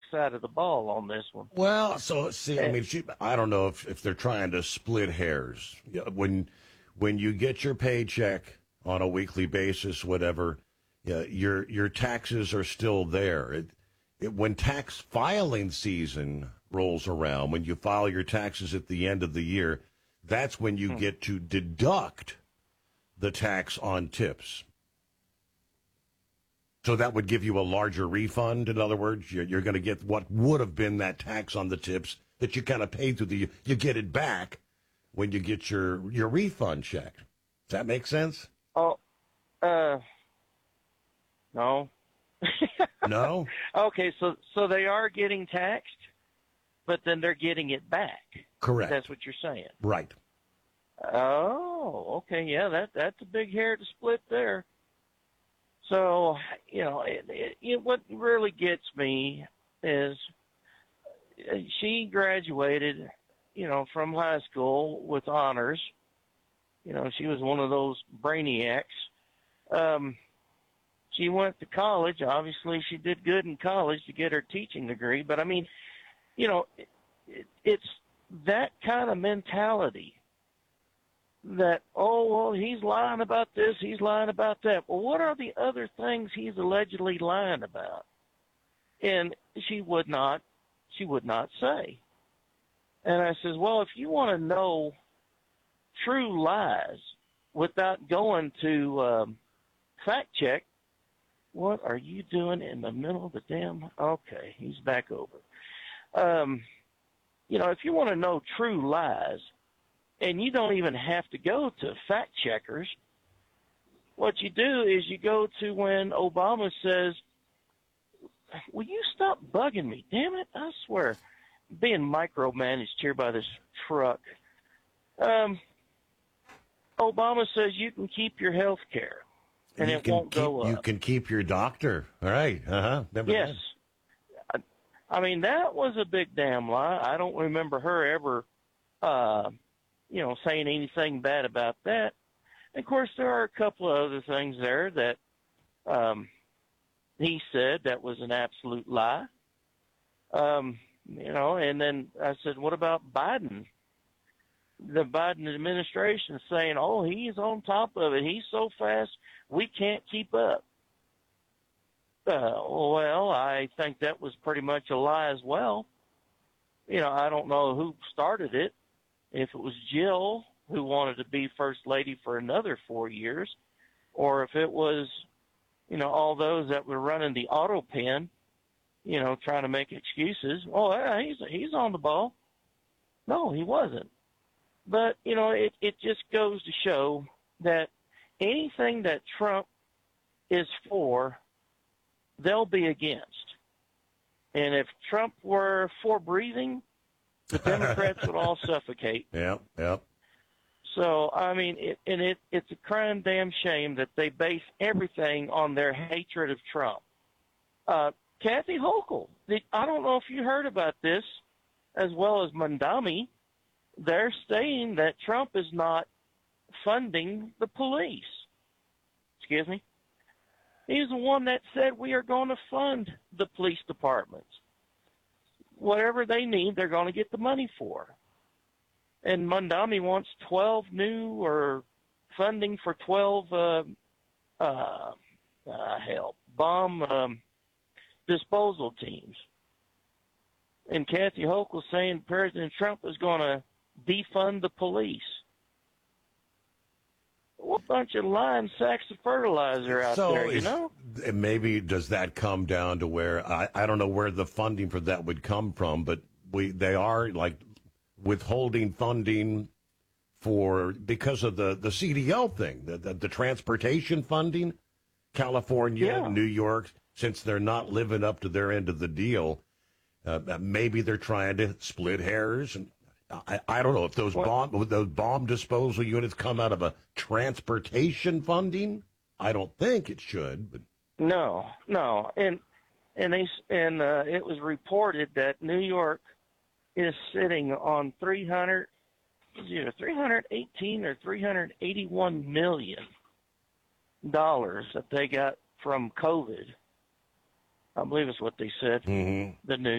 side of the ball on this one. Well, so see, I mean, I don't know if they're trying to split hairs. When you get your paycheck on a weekly basis, whatever, your taxes are still there. When tax filing season rolls around, when you file your taxes at the end of the year, that's when you get to deduct the tax on tips. So that would give you a larger refund. In other words, you're going to get what would have been that tax on the tips that you kind of paid through you get it back when you get your refund check. Does that make sense? Oh, no. No? Okay, so they are getting taxed, but then they're getting it back. Correct. That's what you're saying. Right. Oh, okay, yeah, that's a big hair to split there. So, what really gets me is she graduated, from high school with honors. She was one of those brainiacs. She went to college. Obviously, she did good in college to get her teaching degree. But, I mean, it's that kind of mentality that, he's lying about this, he's lying about that. Well, what are the other things he's allegedly lying about? And she would not say. And I says, well, if you want to know true lies without going to fact check, what are you doing in the middle of the damn? Okay, he's back over. If you want to know true lies, and you don't even have to go to fact checkers, what you do is you go to when Obama says, will you stop bugging me? Damn it, I swear. Being micromanaged here by this truck. Obama says you can keep your health care, and it won't go up. You can keep your doctor. All right. Yes. I mean, that was a big damn lie. I don't remember her ever, saying anything bad about that. And of course, there are a couple of other things there that he said that was an absolute lie. And then I said, what about Biden? The Biden administration saying, he's on top of it. He's so fast, we can't keep up. Well, I think that was pretty much a lie as well. I don't know who started it. If it was Jill, who wanted to be First Lady for another 4 years, or if it was, all those that were running the auto pen, trying to make excuses. He's on the ball. No, he wasn't. But, it just goes to show that anything that Trump is for, they'll be against. And if Trump were for breathing, the Democrats would all suffocate. Yep. So, I mean, it's a crying damn shame that they base everything on their hatred of Trump. Kathy Hochul, I don't know if you heard about this, as well as Mondami. They're saying that Trump is not funding the police. Excuse me? He's the one that said we are going to fund the police departments. Whatever they need, they're going to get the money for. And Mondami wants 12 new or funding for 12 bomb disposal teams. And Kathy Hochul saying President Trump is going to defund the police. What bunch of lying sacks of fertilizer out there, Maybe does that come down to where, I don't know where the funding for that would come from, but they are like withholding funding because of the CDL thing, the transportation funding, California, New York, since they're not living up to their end of the deal, maybe they're trying to split hairs. And I don't know if those bomb disposal units come out of a transportation funding. I don't think it should, but no, and it was reported that New York is sitting on 318 or 381 million dollars that they got from COVID. I believe is what they said. Mm-hmm. The news.